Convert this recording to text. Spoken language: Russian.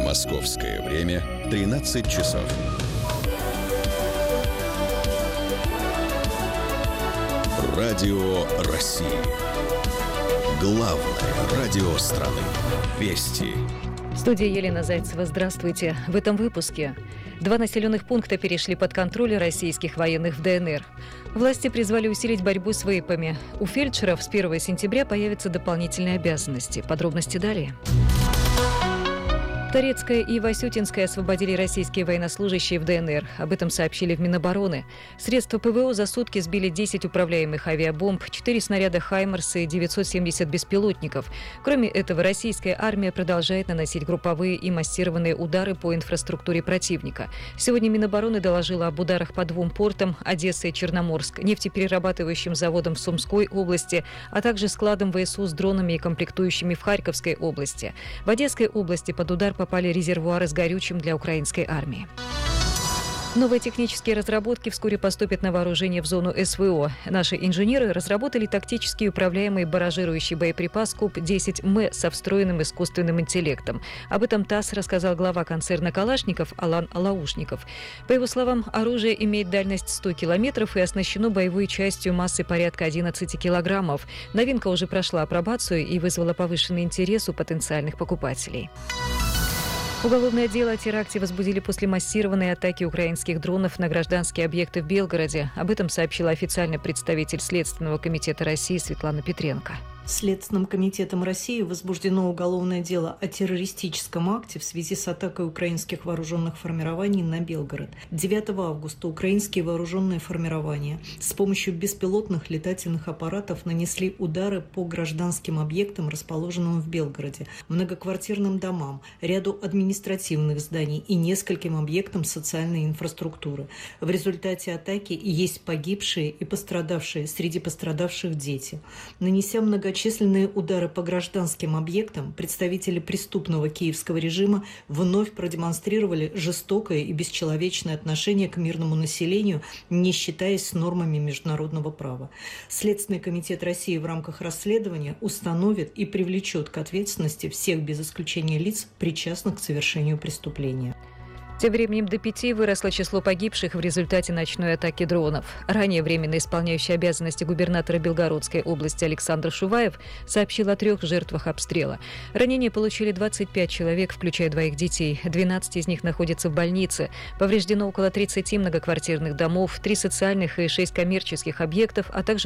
Московское время 13 часов. Радио России. Главное радио страны. Вести. В студии Елена Зайцева. Здравствуйте. В этом выпуске. 2 населенных пункта перешли под контроль российских военных в ДНР. Власти призвали усилить борьбу с вейпами. У фельдшеров с 1 сентября появятся дополнительные обязанности. Подробности далее. Торецкая и Васютинская освободили российские военнослужащие в ДНР. Об этом сообщили в Минобороны. Средства ПВО за сутки сбили 10 управляемых авиабомб, 4 снаряда «Хаймарс» и 970 беспилотников. Кроме этого, российская армия продолжает наносить групповые и массированные удары по инфраструктуре противника. Сегодня Минобороны доложила об ударах по 2 портам – Одесса и Черноморск, нефтеперерабатывающим заводом в Сумской области, а также складом ВСУ с дронами и комплектующими в Харьковской области. В Одесской области под удар попали резервуары с горючим для украинской армии. Новые технические разработки вскоре поступят на вооружение в зону СВО. Наши инженеры разработали тактически управляемый барражирующий боеприпас КУП-10М со встроенным искусственным интеллектом. Об этом ТАСС рассказал глава концерна «Калашников» Алан Алаушников. По его словам, оружие имеет дальность 100 километров и оснащено боевой частью массой порядка 11 килограммов. Новинка уже прошла апробацию и вызвала повышенный интерес у потенциальных покупателей. Уголовное дело о теракте возбудили после массированной атаки украинских дронов на гражданские объекты в Белгороде. Об этом сообщила официальный представитель Следственного комитета России Светлана Петренко. Следственным комитетом России возбуждено уголовное дело о террористическом акте в связи с атакой украинских вооруженных формирований на Белгород. 9 августа украинские вооруженные формирования с помощью беспилотных летательных аппаратов нанесли удары по гражданским объектам, расположенным в Белгороде, многоквартирным домам, ряду административных зданий и нескольким объектам социальной инфраструктуры. В результате атаки есть погибшие и пострадавшие, среди пострадавших дети. Нанеся многочисленные удары по гражданским объектам, представители преступного киевского режима вновь продемонстрировали жестокое и бесчеловечное отношение к мирному населению, не считаясь с нормами международного права. Следственный комитет России в рамках расследования установит и привлечет к ответственности всех без исключения лиц, причастных к совершению преступления. Тем временем до 5 выросло число погибших в результате ночной атаки дронов. Ранее временно исполняющий обязанности губернатора Белгородской области Александр Шуваев сообщил о 3 жертвах обстрела. Ранения получили 25 человек, включая 2 детей. 12 из них находятся в больнице. Повреждено около 30 многоквартирных домов, 3 социальных и 6 коммерческих объектов, а также